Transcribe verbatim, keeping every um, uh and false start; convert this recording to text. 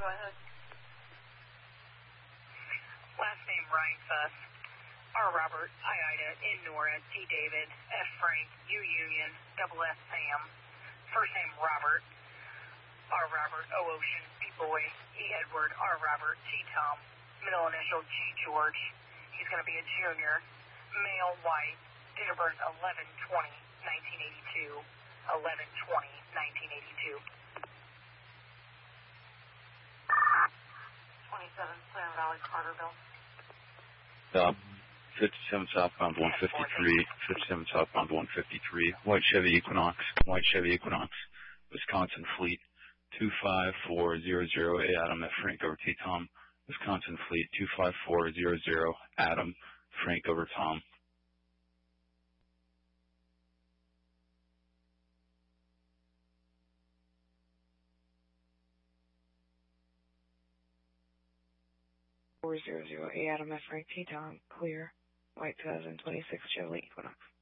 go ahead. Last name Ryan Fuss. R. Robert, I Ida, N. Nora, T. David, F. Frank, U. Union, double S. Sam. First name Robert. R. Robert, O. Ocean, B. Boy, E. Edward, R. Robert, T. Tom. Middle initial G. George. He's going to be a junior. Male, white. Date of birth eleven twenty nineteen eighty-two. eleven twenty nineteen eighty-two. twenty-seven, Slam Valley, Carterville. Stop. fifty-seven southbound one fifty-three. fifty-seven southbound one fifty-three. White Chevy Equinox. White Chevy Equinox. Wisconsin Fleet. two five four zero zero. Adam at Frank over T. Tom. Wisconsin Fleet. two five four zero zero. Adam. Frank over Tom. four zero zero. Adam at Frank T. Tom. Clear. White two thousand twenty-six Chevrolet Equinox.